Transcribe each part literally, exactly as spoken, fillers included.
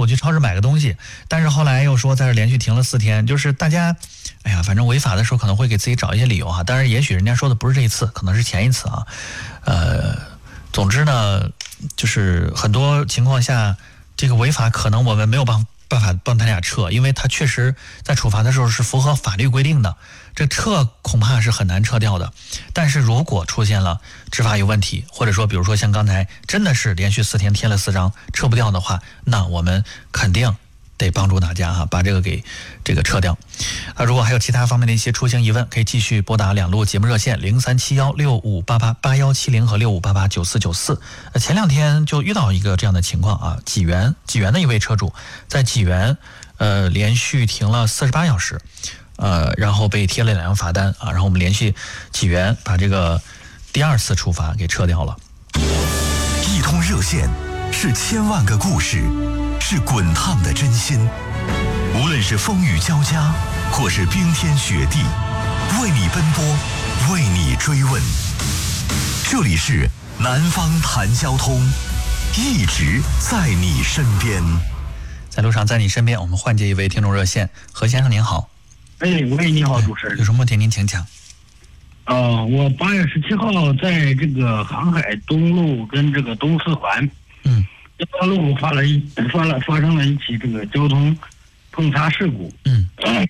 我去超市买个东西，但是后来又说在这连续停了四天，就是大家，哎呀，反正违法的时候可能会给自己找一些理由哈。当然，也许人家说的不是这一次，可能是前一次啊。呃，总之呢，就是很多情况下，这个违法可能我们没有办法。办法帮他俩撤，因为他确实在处罚的时候是符合法律规定的，这撤恐怕是很难撤掉的。但是如果出现了执法有问题，或者说比如说像刚才真的是连续四天贴了四张撤不掉的话，那我们肯定得帮助大家哈，把这个给这个撤掉。啊，如果还有其他方面的一些出行疑问，可以继续拨打两路节目热线零三七幺六五八八八幺七零和六五八八九四九四。呃，前两天就遇到一个这样的情况啊，济源济源的一位车主在济源呃连续停了四十八小时，呃，然后被贴了两张罚单啊，然后我们联系济源把这个第二次处罚给撤掉了。 一通热线是千万个故事，是滚烫的真心。无论是风雨交加，或是冰天雪地，为你奔波，为你追问。这里是南方谈交通，一直在你身边。 在路上，在你身边，我们换接一位听众热线，何先生您好。 哎，喂，你好，主持人。 有什么问题您请讲。 呃，我八月十七号在这个航海东路跟这个东四环， 嗯， 这条路发了一发了发生了一起这个交通碰擦事故。 嗯，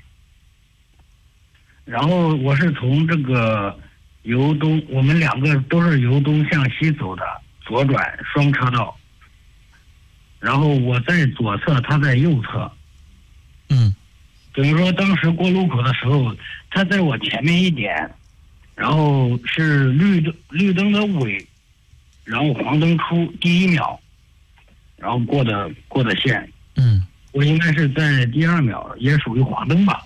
然后我是从这个由东，我们两个都是由东向西走的，左转双车道。然后我在左侧，他在右侧。 嗯， 等于说当时过路口的时候，他在我前面一点，然后是绿灯绿灯的尾，然后黄灯出第一秒，然后过的过的线。 嗯， 我应该是在第二秒，也属于黄灯吧。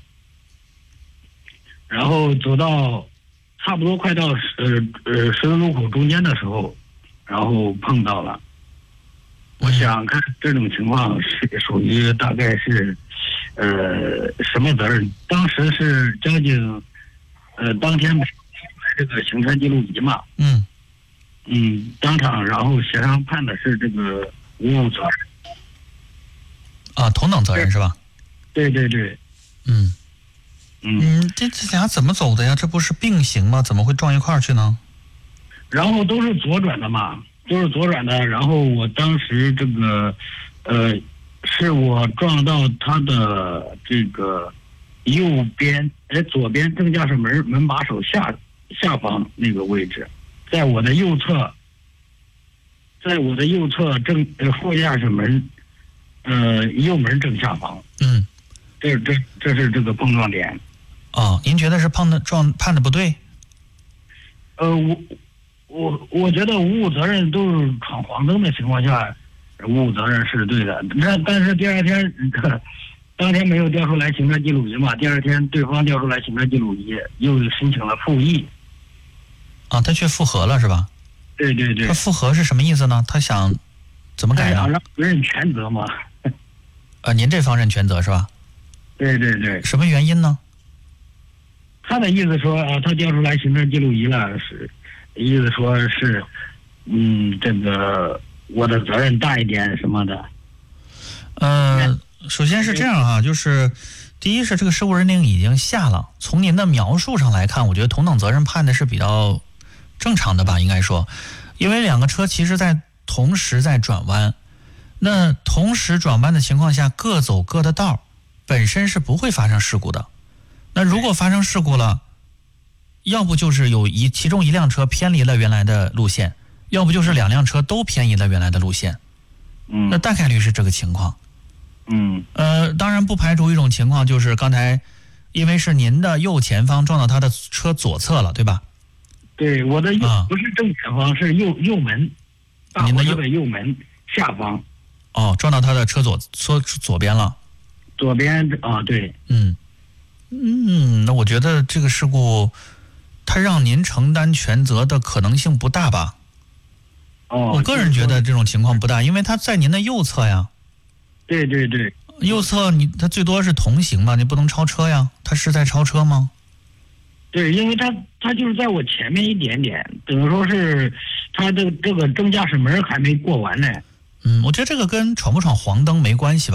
然后走到差不多快到呃呃十字路口中间的时候，然后碰到了。我想看这种情况是属于大概是呃什么责任？当时是交警呃当天没有这个行车记录仪嘛。 嗯嗯，当场然后协商判的是这个无误责任。 啊，同等责任是吧？ 对对对。 嗯嗯嗯，这这俩怎么走的呀？这不是并行吗？怎么会撞一块儿去呢？ 然后都是左转的嘛，都是左转的。然后我当时这个，呃，是我撞到他的这个右边，哎，左边正驾驶门门把手下下方那个位置，在我的右侧，在我的右侧正呃副驾驶门，呃右门正下方。 嗯， 这这这是这个碰撞点。 哦，您觉得是碰的撞判的不对？ 呃，我我我觉得无误责任都是闯黄灯的情况下，无误责任是对的。那但是第二天，当天没有调出来行车记录仪嘛，第二天对方调出来行车记录仪，又申请了复议。 啊，他却复核了是吧？ 对对对。 他复核是什么意思呢？他想怎么改呢？ 他想让责任全责嘛。 呃，您这方认全责是吧？ 对对对。 什么原因呢？ 他的意思说啊，他调出来行车记录仪了，是意思说是，嗯，这个我的责任大一点什么的。 呃，首先是这样啊，就是第一是这个事故认定已经下了，从您的描述上来看，我觉得同等责任判的是比较正常的吧，应该说，因为两个车其实在同时在转弯，那同时转弯的情况下，各走各的道，本身是不会发生事故的。那如果发生事故了，要不就是有一其中一辆车偏离了原来的路线，要不就是两辆车都偏移了原来的路线。 嗯， 那大概率是这个情况。 嗯， 呃，当然不排除一种情况，就是刚才因为是您的右前方撞到他的车左侧了，对吧？ 对，我的右、 啊、 不是正前方，是右右门， 您的右的右门下方。 哦，撞到他的车左左左边了。 左边啊，对。 嗯嗯，那我觉得这个事故，它让您承担全责的可能性不大吧？ 哦， 我个人觉得这种情况不大，因为他在您的右侧呀。 对对对。 右侧你他最多是同行嘛，你不能超车呀。他是在超车吗？ 对，因为他他就是在我前面一点点，等于说是他的这个正驾驶门还没过完呢。 嗯，我觉得这个跟闯不闯黄灯没关系吧。